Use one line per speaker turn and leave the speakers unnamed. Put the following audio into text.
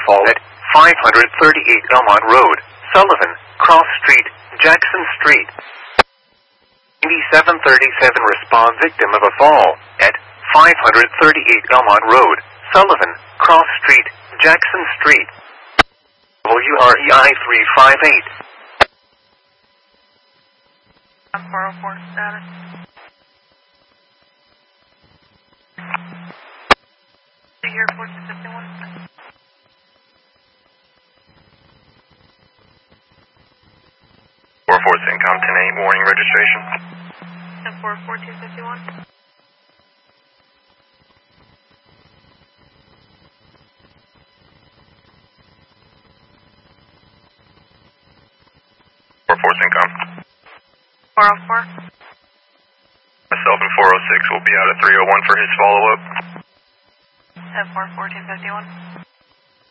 fall at 538 Elmont Road, Sullivan, Cross Street, Jackson Street. 9737 respond victim of a fall at 538 Elmont Road, Sullivan, Cross Street, Jackson Street. WREI 358.
404 status. The airport is 51.
404 Syncom 10-8, warning registration.
44251.
404 Syncom.
404.
Myself and 406 will be out at 301 for his follow-up.
44251.